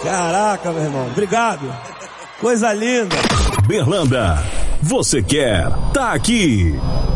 Caraca, meu irmão. Obrigado. Coisa linda. Berlanda, você quer, tá aqui.